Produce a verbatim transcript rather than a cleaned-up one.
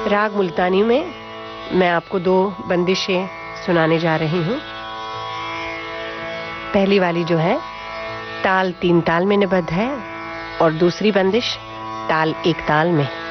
राग मुल्तानी में मैं आपको दो बंदिशें सुनाने जा रही हूँ। पहली वाली जो है ताल तीन ताल में निबद्ध है और दूसरी बंदिश ताल एक ताल में।